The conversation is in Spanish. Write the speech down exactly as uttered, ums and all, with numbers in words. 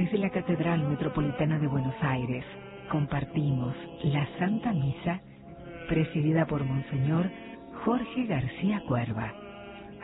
Desde la Catedral Metropolitana de Buenos Aires compartimos la Santa Misa presidida por Monseñor Jorge García Cuerva.